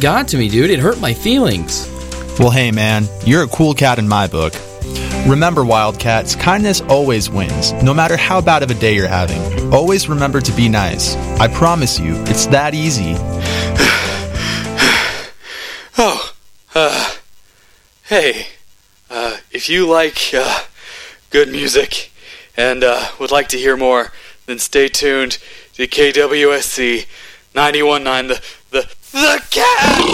got to me, dude. It hurt my feelings. Well, hey, man, you're a cool cat in my book. Remember, Wildcats, kindness always wins, no matter how bad of a day you're having. Always remember to be nice. I promise you, it's that easy. Hey, if you like good music and would like to hear more, then stay tuned to KWSC 91.9, the cat!